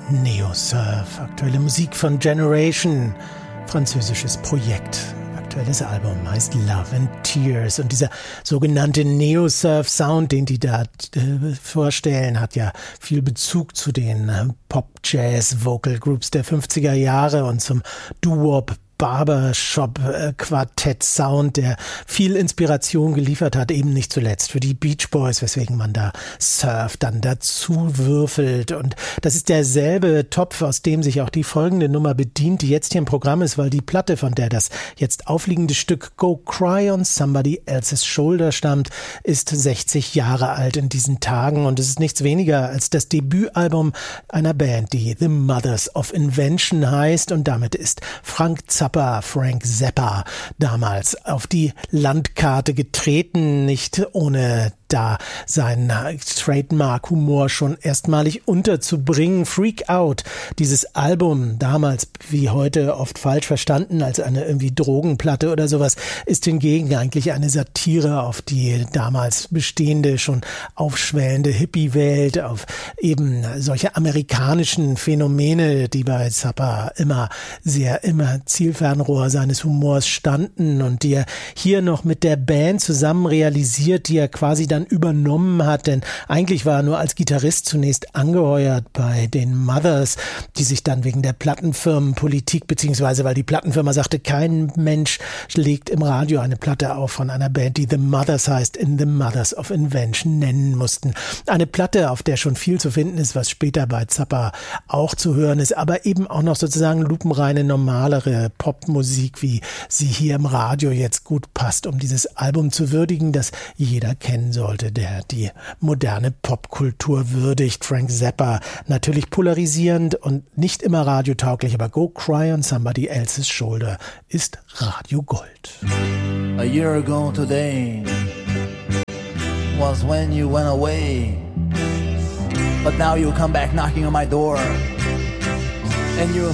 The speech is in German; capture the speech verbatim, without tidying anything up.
Neo-Surf, aktuelle Musik von Generation, französisches Projekt. Aktuelles Album heißt Love and Tears und dieser sogenannte Neo-Surf-Sound, den die da äh, vorstellen, hat ja viel Bezug zu den äh, Pop-Jazz-Vocal-Groups der fünfziger Jahre und zum Doo-Wop Barbershop-Quartett-Sound, der viel Inspiration geliefert hat, eben nicht zuletzt für die Beach Boys, weswegen man da Surf dann dazu würfelt. Und das ist derselbe Topf, aus dem sich auch die folgende Nummer bedient, die jetzt hier im Programm ist, weil die Platte, von der das jetzt aufliegende Stück Go Cry on Somebody Else's Shoulder stammt, ist sechzig Jahre alt in diesen Tagen und es ist nichts weniger als das Debütalbum einer Band, die The Mothers of Invention heißt, und damit ist Frank Zappa Frank Zappa damals auf die Landkarte getreten, nicht ohne da seinen Trademark-Humor schon erstmalig unterzubringen. Freak Out, dieses Album, damals wie heute oft falsch verstanden als eine irgendwie Drogenplatte oder sowas, ist hingegen eigentlich eine Satire auf die damals bestehende, schon aufschwellende Hippie-Welt, auf eben solche amerikanischen Phänomene, die bei Zappa immer sehr, immer Zielfernrohr seines Humors standen und die er hier noch mit der Band zusammen realisiert, die er quasi dann übernommen hat, denn eigentlich war er nur als Gitarrist zunächst angeheuert bei den Mothers, die sich dann wegen der Plattenfirmenpolitik, beziehungsweise weil die Plattenfirma sagte, kein Mensch legt im Radio eine Platte auf von einer Band, die The Mothers heißt, in The Mothers of Invention nennen mussten. Eine Platte, auf der schon viel zu finden ist, was später bei Zappa auch zu hören ist, aber eben auch noch sozusagen lupenreine, normalere Popmusik, wie sie hier im Radio jetzt gut passt, um dieses Album zu würdigen, das jeder kennen sollte, der die moderne Popkultur würdigt. Frank Zappa, natürlich polarisierend und nicht immer radiotauglich, aber Go Cry on Somebody Else's Shoulder ist Radio Gold. A year ago today was when you went away, but now you come back knocking on my door and you